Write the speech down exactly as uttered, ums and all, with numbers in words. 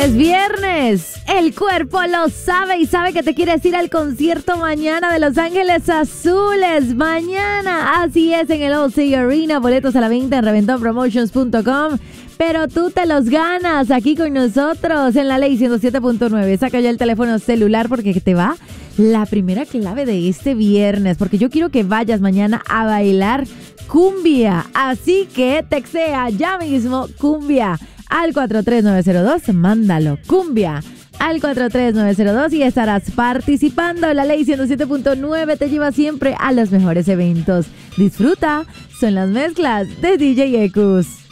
Es viernes, el cuerpo lo sabe y sabe que te quieres ir al concierto mañana de Los Ángeles Azules. Mañana, así es, en el O C Arena, boletos a la venta en reventón promotions punto com. Pero tú te los ganas aquí con nosotros en la Ley ciento siete punto nueve. Saca ya el teléfono celular porque te va la primera clave de este viernes, porque yo quiero que vayas mañana a bailar cumbia. Así que textea ya mismo cumbia al cuatro tres nueve cero dos, mándalo, cumbia al cuatro tres nueve cero dos y estarás participando. La Ley ciento siete punto nueve te lleva siempre a los mejores eventos. Disfruta, son las mezclas de D J Ekus.